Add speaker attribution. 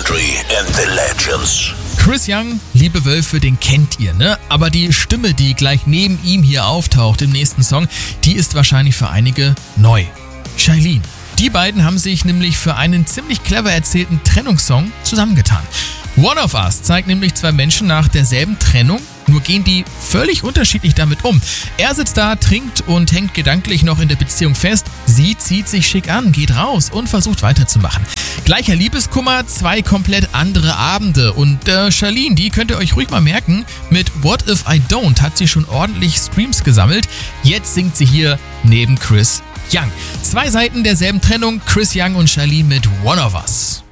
Speaker 1: History and the Legends.
Speaker 2: Chris Young, Liebe Wölfe, den kennt ihr, ne? Aber die Stimme, die gleich neben ihm hier auftaucht im nächsten Song, die ist wahrscheinlich für einige neu. Shailene. Die beiden haben sich nämlich für einen ziemlich clever erzählten Trennungssong zusammengetan. One of Us zeigt nämlich zwei Menschen nach derselben Trennung, nur gehen die völlig unterschiedlich damit um. Er sitzt da, trinkt und hängt gedanklich noch in der Beziehung fest. Sie zieht sich schick an, geht raus und versucht weiterzumachen. Gleicher Liebeskummer, zwei komplett andere Abende. Und Shailene, die könnt ihr euch ruhig mal merken, mit What If I Don't hat sie schon ordentlich Streams gesammelt. Jetzt singt sie hier neben Chris Young. Zwei Seiten derselben Trennung, Chris Young und Shailene mit One of Us.